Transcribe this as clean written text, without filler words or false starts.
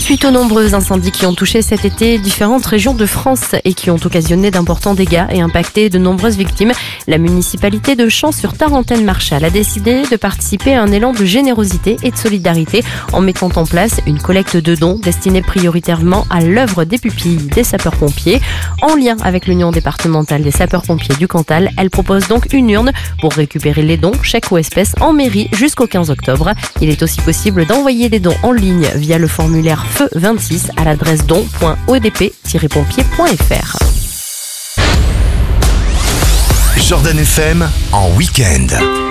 Suite aux nombreux incendies qui ont touché cet été différentes régions de France et qui ont occasionné d'importants dégâts et impacté de nombreuses victimes, la municipalité de Champs-sur-Tarentaine-Marchal a décidé de participer à un élan de générosité et de solidarité en mettant en place une collecte de dons destinée prioritairement à l'œuvre des pupilles des sapeurs-pompiers. En lien avec l'Union départementale des sapeurs-pompiers du Cantal, elle propose donc une urne pour récupérer les dons, chèques ou espèces, en mairie jusqu'au 15 octobre. Il est aussi possible d'envoyer des dons en ligne via le formulaire Feu 26 à l'adresse don.odp-pompier.fr. Jordan FM en week-end.